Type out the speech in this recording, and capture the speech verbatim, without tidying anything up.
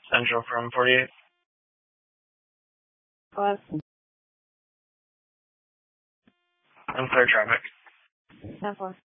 Central from forty-eight. Plus. Unclear traffic. ten four.